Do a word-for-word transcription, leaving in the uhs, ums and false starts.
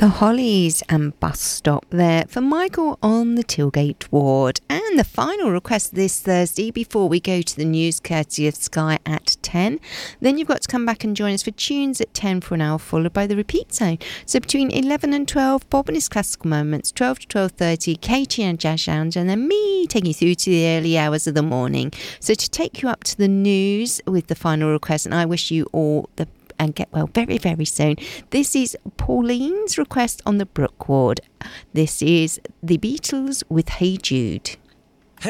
The Hollies and Bus Stop there for Michael on the Tilgate Ward. And the final request this Thursday before we go to the news courtesy of Sky at ten. Then you've got to come back and join us for tunes at ten for an hour, followed by the repeat zone. So between eleven and twelve, Bob and his classical moments, twelve to twelve thirty, Katie and Jazz Lounge, and then me taking you through to the early hours of the morning. So to take you up to the news with the final request, and I wish you all the and get well very, very soon. This is Pauline's request on the Brook Ward. This is the Beatles with Hey Jude.